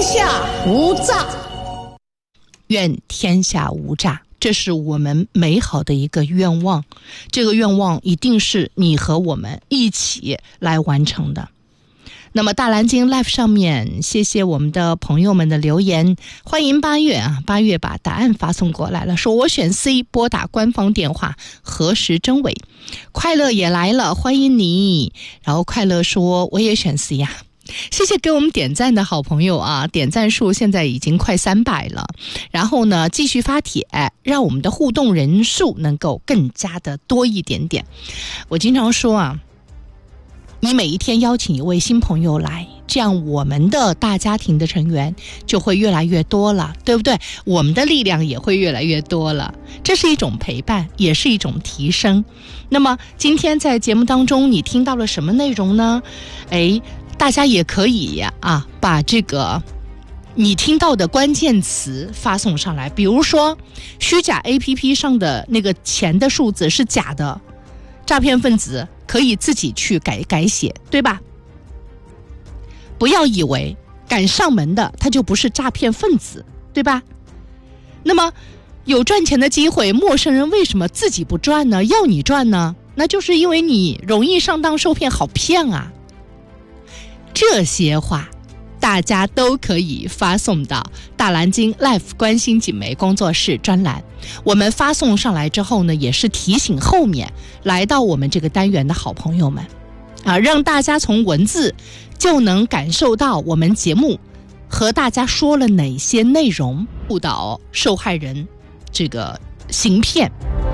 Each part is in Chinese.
下无诈。 愿天下无诈，这是我们美好的一个愿望，这个愿望一定是你和我们一起来完成的。那么大蓝鲸 Live 上面，谢谢我们的朋友们的留言，欢迎8月把答案发送过来了，说我选 C， 拨打官方电话核实真伪。快乐也来了，欢迎你。然后快乐说我也选 C 呀。谢谢给我们点赞的好朋友啊，点赞数现在已经快300了。然后呢，继续发帖，让我们的互动人数能够更加的多一点点。我经常说啊，你每一天邀请一位新朋友来，这样我们的大家庭的成员就会越来越多了，对不对？我们的力量也会越来越多了，这是一种陪伴，也是一种提升。那么今天在节目当中你听到了什么内容呢？大家也可以把这个你听到的关键词发送上来，比如说虚假 APP 上的那个钱的数字是假的，诈骗分子可以自己去改写，对吧？不要以为敢上门的他就不是诈骗分子，对吧？那么有赚钱的机会，陌生人为什么自己不赚呢？要你赚呢？那就是因为你容易上当受骗，好骗啊。这些话大家都可以发送到大蓝鲸 Live 关心锦玫工作室专栏，我们发送上来之后呢，也是提醒后面来到我们这个单元的好朋友们让大家从文字就能感受到我们节目和大家说了哪些内容，误导受害人这个行骗。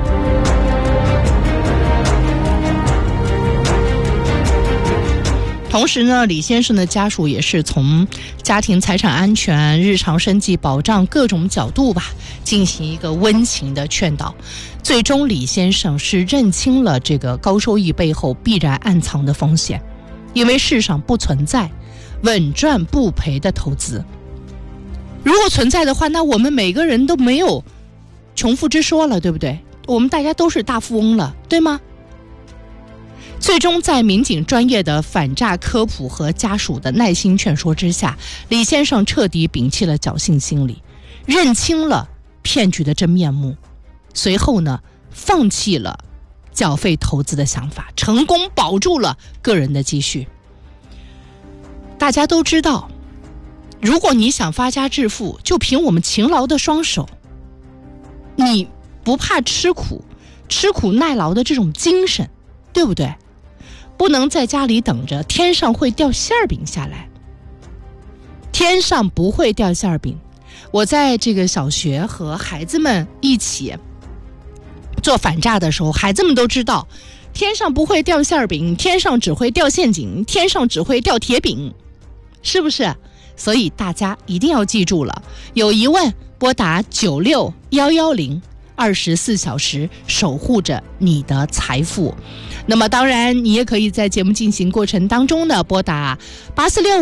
同时呢，李先生的家属也是从家庭财产安全、日常生计保障各种角度进行一个温情的劝导。最终李先生是认清了这个高收益背后必然暗藏的风险，因为世上不存在稳赚不赔的投资。如果存在的话，那我们每个人都没有穷富之说了，对不对？我们大家都是大富翁了，对吗？最终在民警专业的反诈科普和家属的耐心劝说之下，李先生彻底摒弃了侥幸心理，认清了骗局的真面目，随后呢，放弃了缴费投资的想法，成功保住了个人的积蓄。大家都知道，如果你想发家致富，就凭我们勤劳的双手，你不怕吃苦耐劳的这种精神，对不对？不能在家里等着天上会掉馅饼下来，天上不会掉馅饼。我在这个小学和孩子们一起做反诈的时候，孩子们都知道天上不会掉馅饼，天上只会掉陷阱，天上只会掉铁饼，是不是？所以大家一定要记住了，有疑问拨打96110， 24小时守护着你的财富。那么当然你也可以在节目进行过程当中呢，拨打8465